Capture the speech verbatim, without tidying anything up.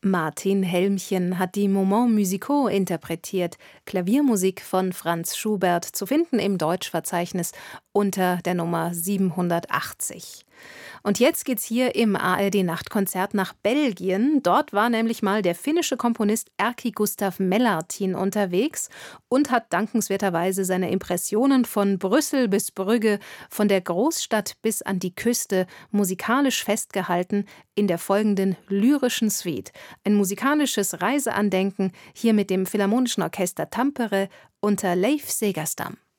Martin Helmchen hat die Moments musicaux interpretiert, Klaviermusik von Franz Schubert, zu finden im Deutschverzeichnis unter der Nummer siebenhundertachtzig. Und jetzt geht's hier im A R D-Nachtkonzert nach Belgien. Dort war nämlich mal der finnische Komponist Erkki Gustav Mellartin unterwegs und hat dankenswerterweise seine Impressionen von Brüssel bis Brügge, von der Großstadt bis an die Küste musikalisch festgehalten in der folgenden lyrischen Suite. Ein musikalisches Reiseandenken hier mit dem Philharmonischen Orchester Tampere unter Leif Segerstam.